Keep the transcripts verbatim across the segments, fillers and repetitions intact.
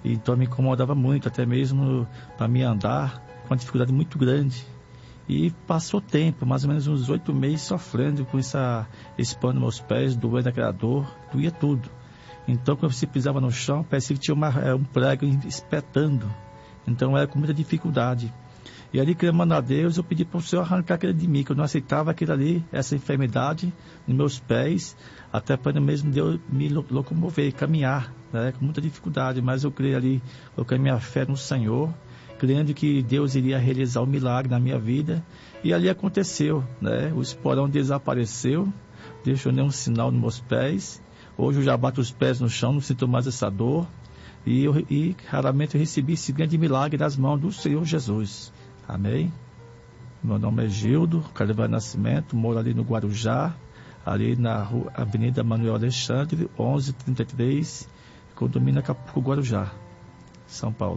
Então me incomodava muito, até mesmo para me andar, com uma dificuldade muito grande. E passou tempo, mais ou menos uns oito meses sofrendo com essa, esse pano nos meus pés, doendo aquela dor, doía tudo. Então quando você pisava no chão, parecia que tinha uma, um prego espetando. Então era com muita dificuldade. E ali, clamando a Deus, eu pedi para o Senhor arrancar aquilo de mim, que eu não aceitava aquilo ali, essa enfermidade nos meus pés, até para mesmo Deus me locomover, caminhar, né, com muita dificuldade. Mas eu creio ali, coloquei minha fé no Senhor, crendo que Deus iria realizar o milagre na minha vida. E ali aconteceu, né? O esporão desapareceu, deixou nenhum sinal nos meus pés. Hoje eu já bato os pés no chão, não sinto mais essa dor. E, eu, e raramente eu recebi esse grande milagre das mãos do Senhor Jesus. Amém? Meu nome é Gildo Carvalho Nascimento, moro ali no Guarujá, ali na rua, Avenida Manuel Alexandre, onze trinta e três, condomínio Acapulco, Guarujá, São Paulo.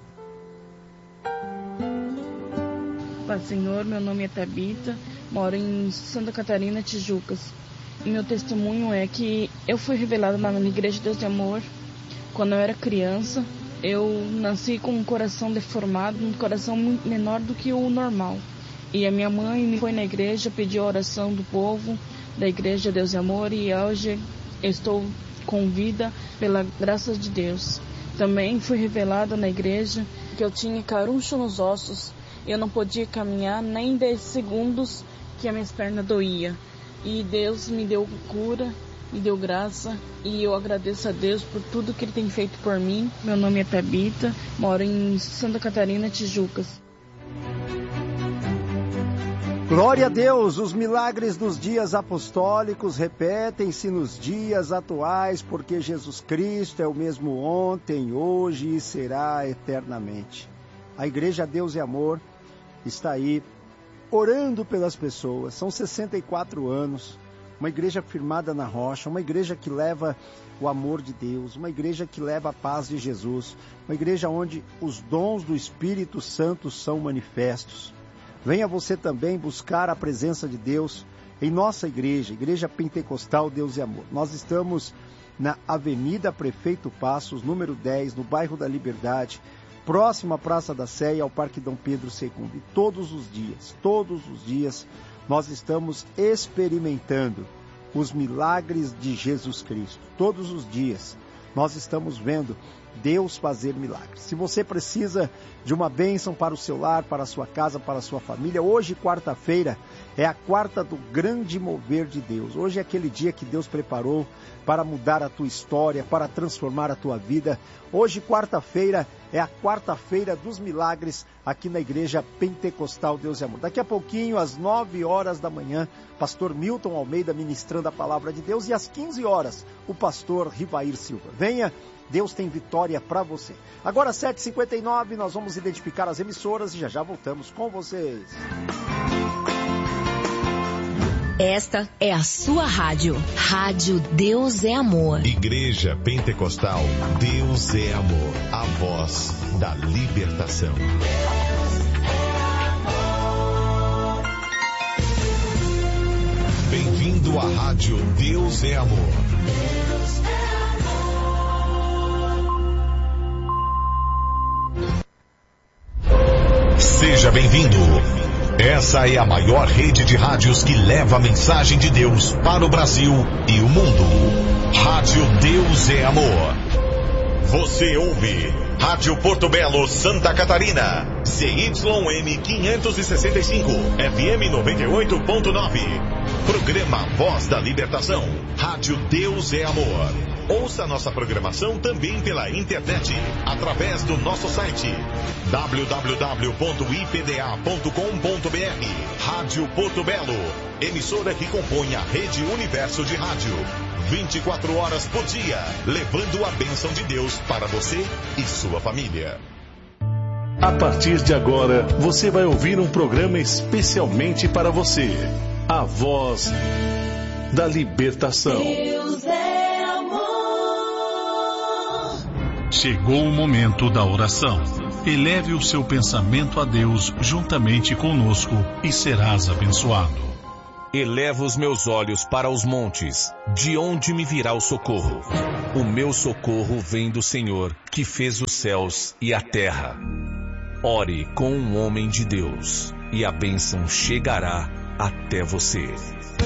Pai Senhor, meu nome é Tabita, moro em Santa Catarina, Tijucas. E meu testemunho é que eu fui revelada na Igreja de Deus de Amor quando eu era criança. Eu nasci com um coração deformado, um coração muito menor do que o normal. E a minha mãe me foi na igreja, pediu a oração do povo da Igreja de Deus de Amor, e hoje eu estou com vida pela graça de Deus. Também fui revelada na igreja que eu tinha caruncho nos ossos. Eu não podia caminhar nem dez segundos que as minhas pernas doíam. E Deus me deu cura, me deu graça, e eu agradeço a Deus por tudo que Ele tem feito por mim. Meu nome é Tabita, moro em Santa Catarina, Tijucas. Glória a Deus, os milagres dos dias apostólicos repetem-se nos dias atuais, porque Jesus Cristo é o mesmo ontem, hoje e será eternamente. A Igreja Deus e Amor está aí orando pelas pessoas, são sessenta e quatro anos, uma igreja firmada na rocha, uma igreja que leva o amor de Deus, uma igreja que leva a paz de Jesus, uma igreja onde os dons do Espírito Santo são manifestos. Venha você também buscar a presença de Deus em nossa igreja, Igreja Pentecostal Deus e Amor. Nós estamos na Avenida Prefeito Passos, número dez, no bairro da Liberdade, próximo à Praça da Sé e ao Parque Dom Pedro segundo. E todos os dias, todos os dias, nós estamos experimentando os milagres de Jesus Cristo. Todos os dias nós estamos vendo Deus fazer milagres. Se você precisa de uma bênção para o seu lar, para a sua casa, para a sua família, hoje, quarta-feira, é a quarta do grande mover de Deus. Hoje é aquele dia que Deus preparou para mudar a tua história, para transformar a tua vida. Hoje, quarta-feira, é a quarta-feira dos milagres aqui na Igreja Pentecostal Deus e Amor. Daqui a pouquinho, às nove horas da manhã, pastor Milton Almeida ministrando a palavra de Deus, e às quinze horas, o pastor Rivair Silva. Venha, Deus tem vitória para você. Agora, sete e cinquenta e nove, nós vamos identificar as emissoras e já já voltamos com vocês. Esta é a sua rádio. Rádio Deus é Amor. Igreja Pentecostal Deus é Amor. A voz da libertação. Bem-vindo à Rádio Deus é Amor. Seja bem-vindo. Essa é a maior rede de rádios que leva a mensagem de Deus para o Brasil e o mundo. Rádio Deus é Amor. Você ouve Rádio Porto Belo, Santa Catarina, C Y M quinhentos e sessenta e cinco, F M noventa e oito ponto nove. Programa Voz da Libertação. Rádio Deus é Amor. Ouça nossa programação também pela internet, através do nosso site w w w ponto i p d a ponto com ponto b r. Rádio Porto Belo, emissora que compõe a Rede Universo de Rádio. vinte e quatro horas por dia, levando a bênção de Deus para você e sua família. A partir de agora, você vai ouvir um programa especialmente para você. A Voz da Libertação. Deus é amor. Chegou o momento da oração. Eleve o seu pensamento a Deus juntamente conosco e serás abençoado. Elevo os meus olhos para os montes, de onde me virá o socorro? O meu socorro vem do Senhor, que fez os céus e a terra. Ore com um homem de Deus, e a bênção chegará até você.